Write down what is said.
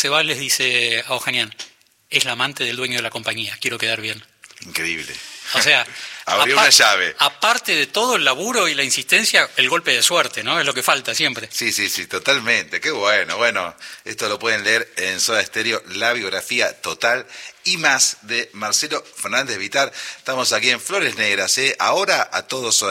Parceval les dice a Ohanian, es la amante del dueño de la compañía, quiero quedar bien. Increíble. O sea, abrió una llave. Aparte de todo el laburo y la insistencia, el golpe de suerte, ¿no? Es lo que falta siempre. Sí, totalmente. Qué bueno. Bueno, esto lo pueden leer en Soda Stereo, la biografía total y más de Marcelo Fernández Vitar. Estamos aquí en Flores Negras, ¿eh? Ahora a todos Soda